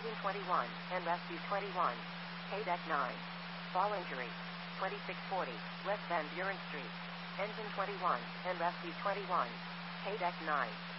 Engine 21, and rescue 21. K-Deck 9. Fall injury. 2640, West Van Buren Street. Engine 21, and rescue 21. K-Deck 9.